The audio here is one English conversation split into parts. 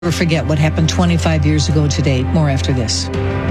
Never forget what happened 25 years ago today. More after this.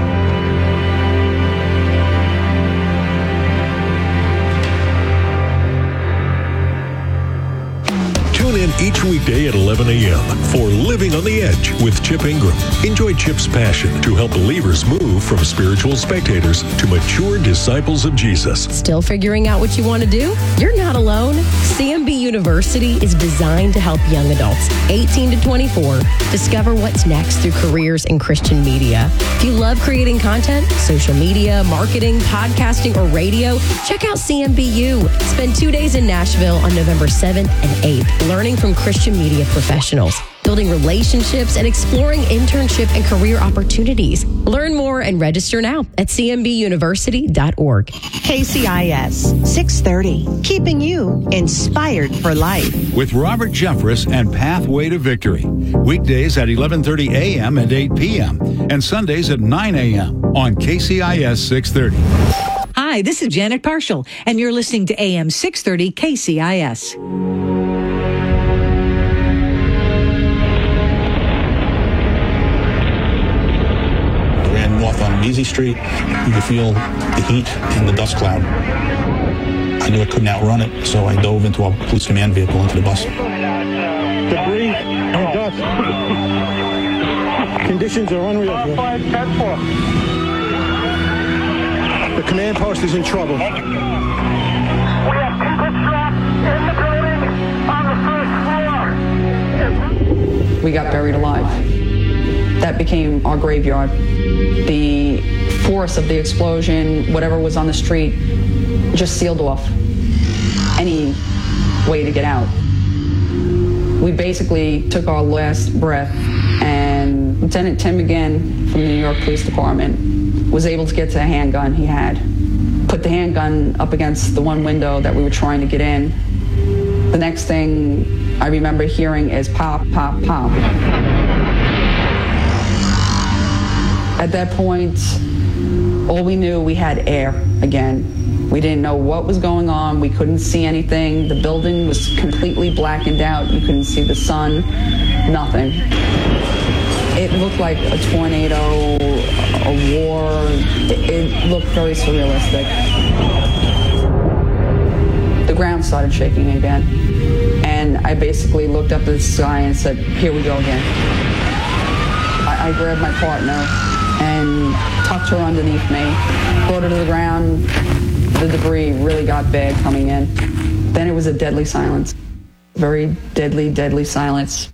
Tune in each weekday at 11 a.m. for Living on the Edge with Chip Ingram. Enjoy Chip's passion to help believers move from spiritual spectators to mature disciples of Jesus. Still figuring out what you want to do? You're not alone. CMB University is designed to help young adults, 18 to 24, discover what's next through careers in Christian media. If you love creating content, social media, marketing, podcasting, or radio, check out CMBU. Spend 2 days in Nashville on November 7th and 8th, learning from Christian media professionals, building relationships, and exploring internship and career opportunities. Learn more and register now at cmbuniversity.org. KCIS 630, keeping you inspired for life. With Robert Jeffress and Pathway to Victory. Weekdays at 11:30 a.m. and 8 p.m. and Sundays at 9 a.m. on KCIS 630. Hi, this is Janet Parshall, and you're listening to AM 630 KCIS. North on Easy Street, you could feel the heat and the dust cloud. I knew I couldn't outrun it, so I dove into a police command vehicle into the bus. Debris and dust. Conditions are unreal. The command post is in trouble. We have people trapped in the building on the first floor. We got buried alive. That became our graveyard. The force of the explosion, whatever was on the street, just sealed off any way to get out. We basically took our last breath, and Lieutenant Tim McGinn from the New York Police Department was able to get to a handgun he had. Put the handgun up against the one window that we were trying to get in. The next thing I remember hearing is pop, pop, pop. At that point, all we knew, we had air again. We didn't know what was going on. We couldn't see anything. The building was completely blackened out. You couldn't see the sun, nothing. It looked like a tornado, a war. It looked very surrealistic. The ground started shaking again. And I basically looked up at the sky and said, here we go again. I grabbed my partner and tucked her underneath me, brought her to the ground. The debris really got bad coming in. Then it was a deadly silence. Very deadly, deadly silence.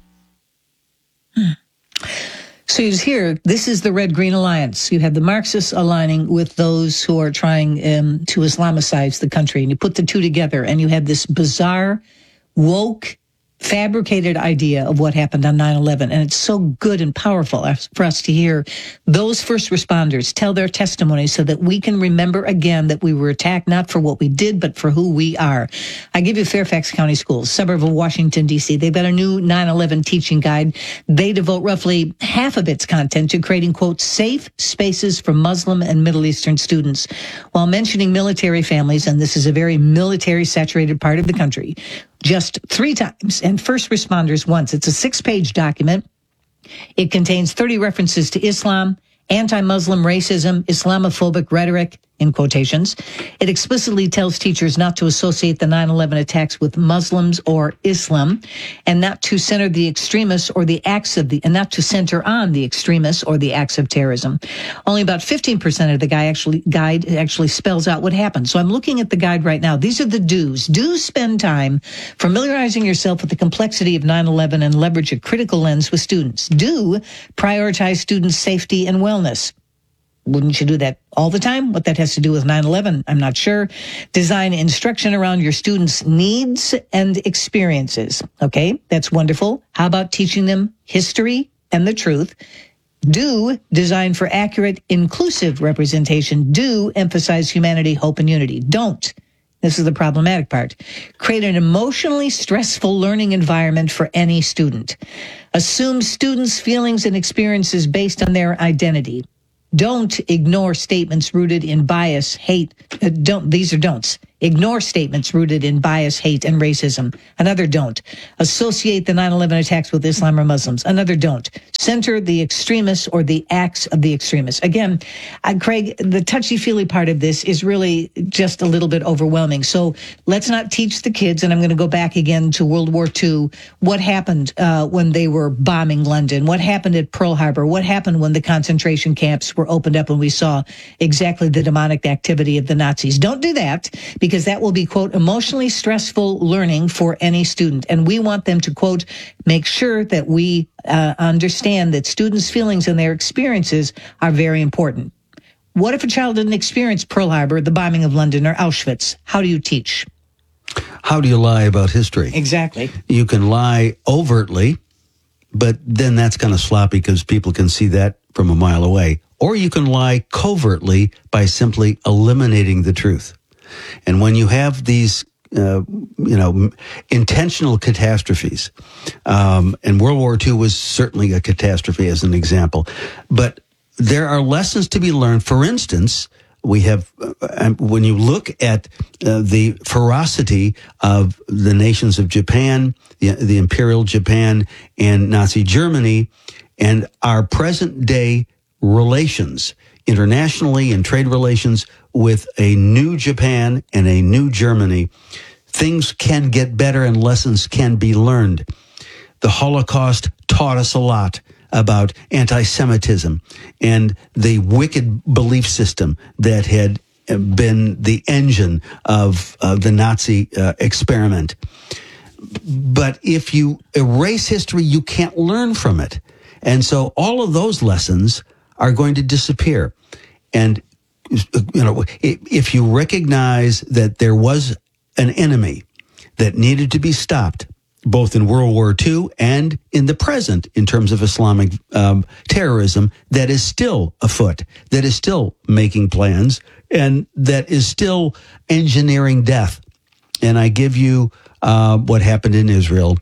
So you hear, this is the Red-Green Alliance. You have the Marxists aligning with those who are trying to Islamicize the country. And you put the two together, and you have this bizarre, woke, fabricated idea of what happened on 9/11. And it's so good and powerful for us to hear those first responders tell their testimony so that we can remember again that we were attacked not for what we did, but for who we are. I give you Fairfax County Schools, suburb of Washington, D.C. They've got a new 9/11 teaching guide. They devote roughly half of its content to creating, quote, safe spaces for Muslim and Middle Eastern students, while mentioning military families, and this is a very military-saturated part of the country, just 3 times, and first responders once. It's a 6-page document. It contains 30 references to Islam, anti-Muslim racism, Islamophobic rhetoric, in quotations. It explicitly tells teachers not to associate the 9/11 attacks with Muslims or Islam, and not to center the extremists or the acts of and not to center on the extremists or the acts of terrorism. Only about 15% of the guide actually spells out what happened. So I'm looking at the guide right now. These are the do's. Do spend time familiarizing yourself with the complexity of 9/11 and leverage a critical lens with students. Do prioritize students' safety and wellness. Wouldn't you do that all the time? What that has to do with 9/11, I'm not sure. Design instruction around your students' needs and experiences. Okay, that's wonderful. How about teaching them history and the truth? Do design for accurate, inclusive representation. Do emphasize humanity, hope, and unity. Don't. This is the problematic part. Create an emotionally stressful learning environment for any student. Assume students' feelings and experiences based on their identity. Don't ignore statements rooted in bias, hate. These are don'ts. Ignore statements rooted in bias, hate, and racism. Another don't. Associate the 9/11 attacks with Islam or Muslims. Another don't. Center the extremists or the acts of the extremists. Again, Craig, the touchy-feely part of this is really just a little bit overwhelming. So let's not teach the kids, and I'm going to go back again to World War II, what happened when they were bombing London, what happened at Pearl Harbor, what happened when the concentration camps were opened up and we saw exactly the demonic activity of the Nazis. Don't do that, because that will be, quote, emotionally stressful learning for any student. And we want them to, quote, make sure that we understand that students' feelings and their experiences are very important. What if a child didn't experience Pearl Harbor, the bombing of London, or Auschwitz? How do you teach? How do you lie about history? Exactly. You can lie overtly, but then that's kind of sloppy because people can see that from a mile away. Or you can lie covertly by simply eliminating the truth. And when you have these, intentional catastrophes, and World War II was certainly a catastrophe as an example, but there are lessons to be learned. For instance, we have, when you look at the ferocity of the nations of Japan, the Imperial Japan and Nazi Germany, and our present day relations internationally and trade relations with a new Japan and a new Germany, things can get better and lessons can be learned. The Holocaust taught us a lot about anti-Semitism and the wicked belief system that had been the engine of the Nazi experiment. But if you erase history, you can't learn from it. And so all of those lessons are going to disappear. And, if you recognize that there was an enemy that needed to be stopped, both in World War II and in the present in terms of Islamic terrorism, that is still afoot, that is still making plans, and that is still engineering death. And I give you what happened in Israel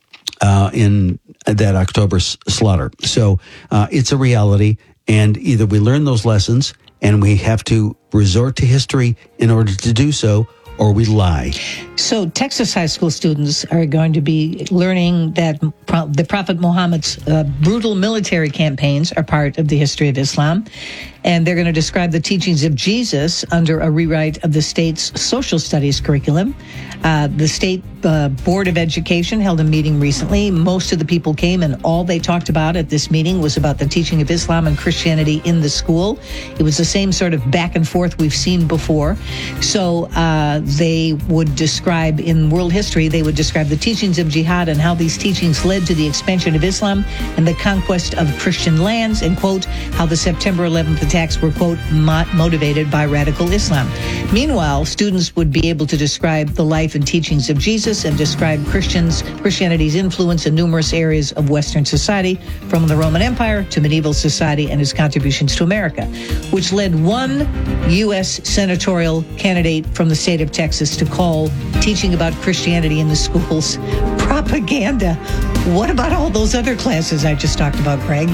in that October slaughter. So it's a reality, and either we learn those lessons and we have to resort to history in order to do so, or we lie. So Texas high school students are going to be learning that the Prophet Muhammad's brutal military campaigns are part of the history of Islam. And they're going to describe the teachings of Jesus under a rewrite of the state's social studies curriculum. The state Board of Education held a meeting recently. Most of the people came, and all they talked about at this meeting was about the teaching of Islam and Christianity in the school. It was the same sort of back and forth we've seen before. So they would describe, in world history, they would describe the teachings of jihad and how these teachings led to the expansion of Islam and the conquest of Christian lands, and, quote, how the September 11th attacks were, quote, motivated by radical Islam. Meanwhile, students would be able to describe the life and teachings of Jesus and describe Christianity's influence in numerous areas of Western society, from the Roman Empire to medieval society and its contributions to America, which led one U.S. senatorial candidate from the state of Texas to call teaching about Christianity in the schools propaganda. What about all those other classes I just talked about, Craig?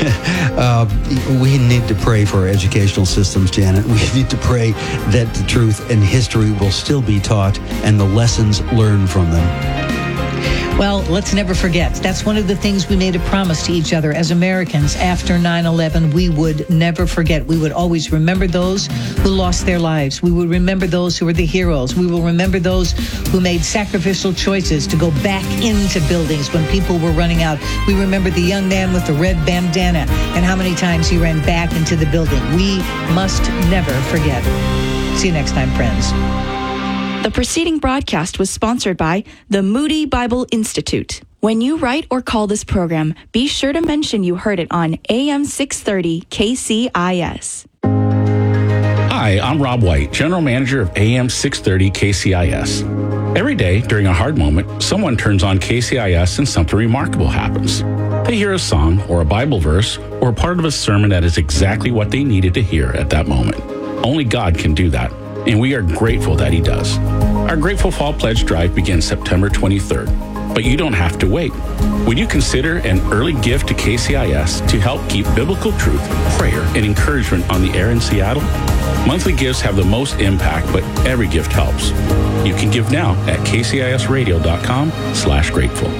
We need to pray for our educational systems, Janet. We need to pray that the truth and history will still be taught and the lessons learned from them. Well, let's never forget. That's one of the things we made a promise to each other as Americans after 9/11. We would never forget. We would always remember those who lost their lives. We would remember those who were the heroes. We will remember those who made sacrificial choices to go back into buildings when people were running out. We remember the young man with the red bandana and how many times he ran back into the building. We must never forget. See you next time, friends. The preceding broadcast was sponsored by the Moody Bible Institute. When you write or call this program, be sure to mention you heard it on AM 630 KCIS. Hi, I'm Rob White, General Manager of AM 630 KCIS. Every day during a hard moment, someone turns on KCIS and something remarkable happens. They hear a song or a Bible verse or part of a sermon that is exactly what they needed to hear at that moment. Only God can do that, and we are grateful that He does. Our Grateful Fall Pledge Drive begins September 23rd. But you don't have to wait. Would you consider an early gift to KCIS to help keep biblical truth, prayer, and encouragement on the air in Seattle? Monthly gifts have the most impact, but every gift helps. You can give now at kcisradio.com/grateful.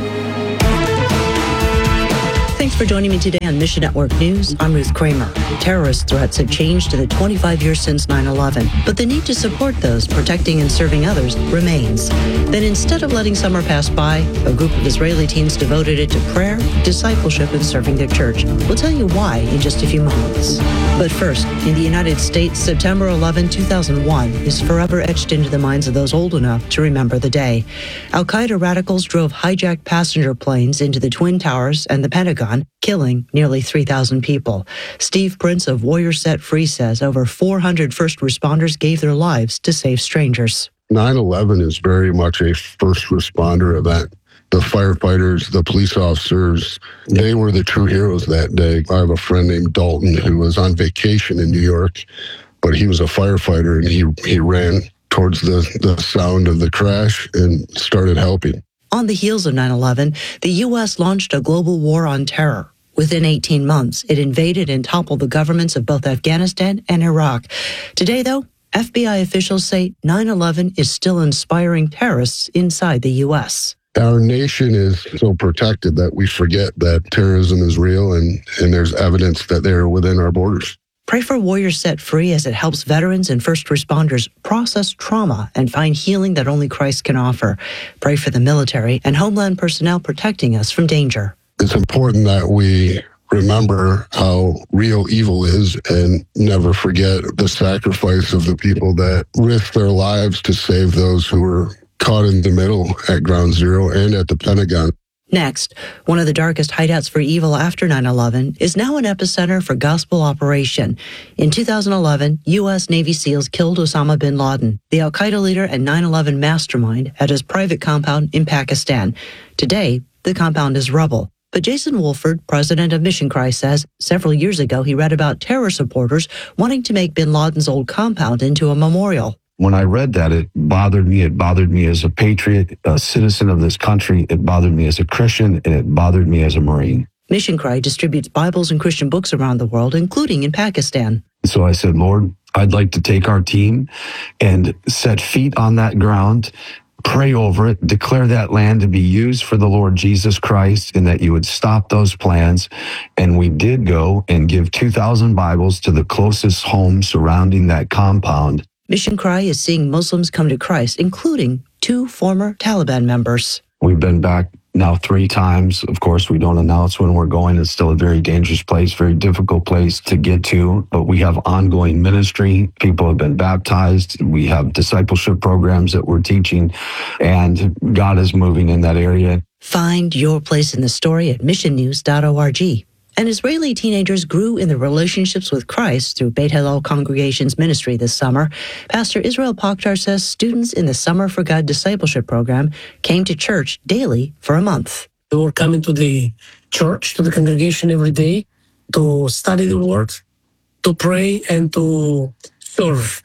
Thanks for joining me today on Mission Network News. I'm Ruth Kramer. Terrorist threats have changed in the 25 years since 9/11, but the need to support those protecting and serving others remains. Then instead of letting summer pass by, a group of Israeli teens devoted it to prayer, discipleship, and serving their church. We'll tell you why in just a few moments. But first, in the United States, September 11, 2001 is forever etched into the minds of those old enough to remember the day. Al-Qaeda radicals drove hijacked passenger planes into the Twin Towers and the Pentagon, killing nearly 3,000 people. Steve Prince of Warriors Set Free says over 400 first responders gave their lives to save strangers. 9/11 is very much a first responder event. The firefighters, the police officers, they were the true heroes that day. I have a friend named Dalton who was on vacation in New York, but he was a firefighter and he ran towards the sound of the crash and started helping. On the heels of 9/11, the U.S. launched a global war on terror. Within 18 months, it invaded and toppled the governments of both Afghanistan and Iraq. Today, though, FBI officials say 9/11 is still inspiring terrorists inside the U.S. Our nation is so protected that we forget that terrorism is real and there's evidence that they're within our borders. Pray for Warriors Set Free as it helps veterans and first responders process trauma and find healing that only Christ can offer. Pray for the military and homeland personnel protecting us from danger. It's important that we remember how real evil is and never forget the sacrifice of the people that risked their lives to save those who were caught in the middle at Ground Zero and at the Pentagon. Next, one of the darkest hideouts for evil after 9/11 is now an epicenter for gospel operation. In 2011, U.S. Navy SEALs killed Osama bin Laden, the al-Qaeda leader and 9/11 mastermind, at his private compound in Pakistan. Today, the compound is rubble. But Jason Wolford, president of Mission Cry, says several years ago he read about terror supporters wanting to make bin Laden's old compound into a memorial. When I read that, it bothered me. It bothered me as a patriot, a citizen of this country. It bothered me as a Christian, and it bothered me as a Marine. Mission Cry distributes Bibles and Christian books around the world, including in Pakistan. So I said, Lord, I'd like to take our team and set feet on that ground, pray over it, declare that land to be used for the Lord Jesus Christ, and that you would stop those plans. And we did go and give 2,000 Bibles to the closest home surrounding that compound. Mission Cry is seeing Muslims come to Christ, including 2 former Taliban members. We've been back now 3 times. Of course, we don't announce when we're going. It's still a very dangerous place, very difficult place to get to. But we have ongoing ministry. People have been baptized. We have discipleship programs that we're teaching, and God is moving in that area. Find your place in the story at missionnews.org. And Israeli teenagers grew in their relationships with Christ through Beit Hillel Congregation's ministry this summer. Pastor Israel Pokhtar says students in the Summer for God discipleship program came to church daily for a month. They were coming to the church, to the congregation every day to study the Word, to pray, and to serve,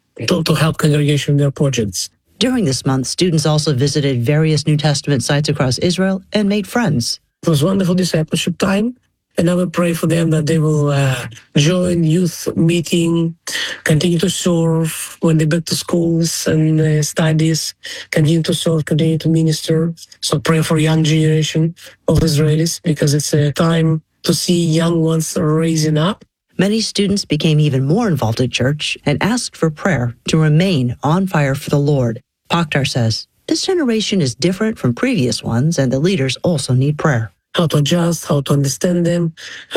to help congregation in their projects. During this month, students also visited various New Testament sites across Israel and made friends. It was wonderful discipleship time. And I will pray for them that they will join youth meeting, continue to serve when they back to schools and studies, continue to serve, continue to minister. So pray for young generation of Israelis, because it's a time to see young ones raising up. Many students became even more involved at church and asked for prayer to remain on fire for the Lord. Pokhtar says this generation is different from previous ones, and the leaders also need prayer. How to adjust, how to understand them,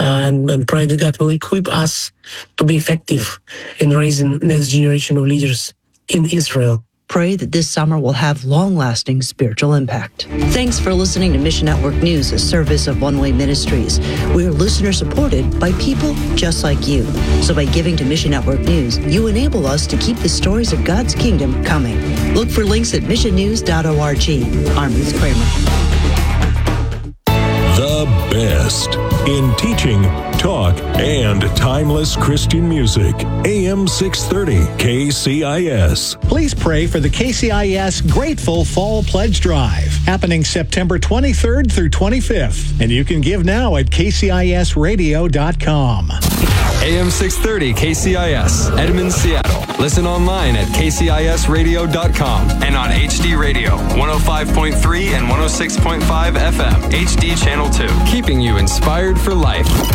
and pray that God will equip us to be effective in raising next generation of leaders in Israel. Pray that this summer will have long-lasting spiritual impact. Thanks for listening to Mission Network News, a service of One Way Ministries. We are listener-supported by people just like you. So by giving to Mission Network News, you enable us to keep the stories of God's kingdom coming. Look for links at missionnews.org. I'm Ruth Kramer. The best in teaching, talk, and timeless Christian music. AM 630 KCIS. Please pray for the KCIS Grateful Fall Pledge Drive, happening September 23rd through 25th. And you can give now at kcisradio.com. AM 630 KCIS, Edmond, Seattle. Listen online at kcisradio.com and on HD Radio, 105.3 and 106.5 FM, HD Channel 2. Keeping you inspired for life.